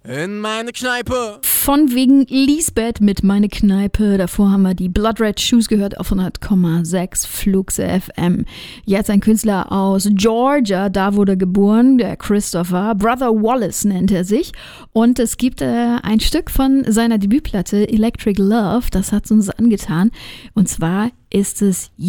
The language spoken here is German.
In meine Kneipe. Von wegen Lisbeth mit Meine Kneipe. Davor haben wir die Blood Red Shoes gehört auf 100,6 Flugse FM. Jetzt ein Künstler aus Georgia, da wurde geboren, der Christopher. Brother Wallace nennt er sich. Und es gibt ein Stück von seiner Debütplatte Electric Love, das hat es uns angetan. Und zwar ist es